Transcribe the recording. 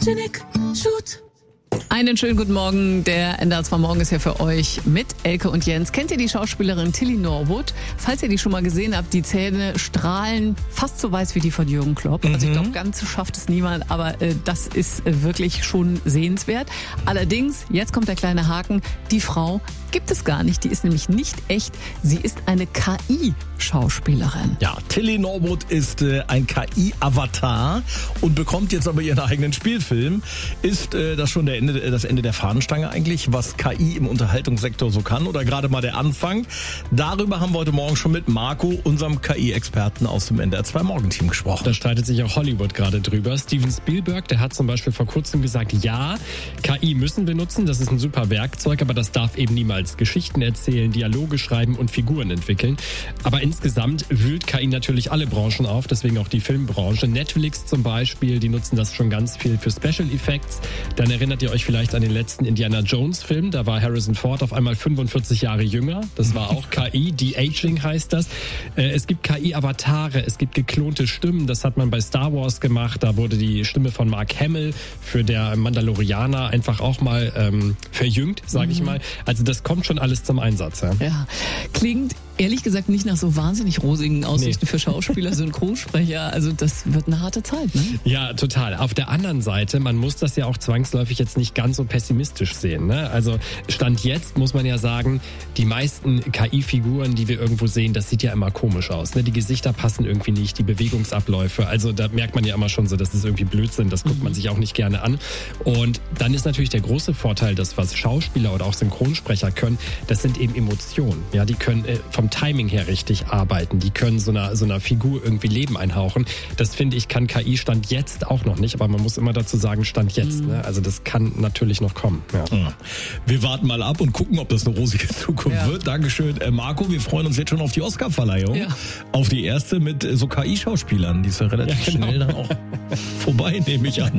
Janik, shoot. Einen schönen guten Morgen. Der NDR 2 Morgen ist ja für euch mit Elke und Jens. Kennt ihr die Schauspielerin Tilly Norwood? Falls ihr die schon mal gesehen habt, die Zähne strahlen fast so weiß wie die von Jürgen Klopp. Also ich glaube, ganz schafft es niemand, aber das ist wirklich schon sehenswert. Allerdings, jetzt kommt der kleine Haken, die Frau gibt es gar nicht. Die ist nämlich nicht echt. Sie ist eine KI-Schauspielerin. Ja, Tilly Norwood ist ein KI-Avatar und bekommt jetzt aber ihren eigenen Spielfilm. Ist das schon das Ende der Fahnenstange eigentlich, was KI im Unterhaltungssektor so kann oder gerade mal der Anfang? Darüber haben wir heute Morgen schon mit Marco, unserem KI-Experten aus dem NDR 2 Morgenteam gesprochen. Da streitet sich auch Hollywood gerade drüber. Steven Spielberg, der hat zum Beispiel vor kurzem gesagt, ja, KI müssen wir nutzen, das ist ein super Werkzeug, aber das darf eben niemals Geschichten erzählen, Dialoge schreiben und Figuren entwickeln. Aber insgesamt wühlt KI natürlich alle Branchen auf, deswegen auch die Filmbranche. Netflix zum Beispiel, die nutzen das schon ganz viel für Special Effects. Dann erinnert ihr euch vielleicht an den letzten Indiana Jones Film, da war Harrison Ford auf einmal 45 Jahre jünger. Das war auch KI, De-Aging heißt das. Es gibt KI-Avatare, es gibt geklonte Stimmen, das hat man bei Star Wars gemacht. Da wurde die Stimme von Mark Hamill für der Mandalorianer einfach auch mal verjüngt, sage ich mal. Also das kommt schon alles zum Einsatz. Ja, klingt ehrlich gesagt nicht nach so wahnsinnig rosigen Aussichten für Schauspieler, Synchronsprecher. Also das wird eine harte Zeit, ne? Ja, total. Auf der anderen Seite, man muss das ja auch zwangsläufig jetzt nicht ganz so pessimistisch sehen, ne? Also Stand jetzt muss man ja sagen, die meisten KI-Figuren, die wir irgendwo sehen, das sieht ja immer komisch aus, ne? Die Gesichter passen irgendwie nicht, die Bewegungsabläufe. Also da merkt man ja immer schon so, das ist irgendwie Blödsinn, das guckt man sich auch nicht gerne an. Und dann ist natürlich der große Vorteil, dass was Schauspieler oder auch Synchronsprecher können, das sind eben Emotionen. Ja, die können vom Timing her richtig arbeiten. Die können so einer Figur irgendwie Leben einhauchen. Das finde ich, kann KI Stand jetzt auch noch nicht, aber man muss immer dazu sagen, Stand jetzt. Ne? Also das kann natürlich noch kommen. Ja. Wir warten mal ab und gucken, ob das eine rosige Zukunft wird. Dankeschön, Marco. Wir freuen uns jetzt schon auf die Oscar-Verleihung. Ja. Auf die erste mit so KI-Schauspielern. Die ist ja relativ schnell dann auch vorbei, nehme ich an.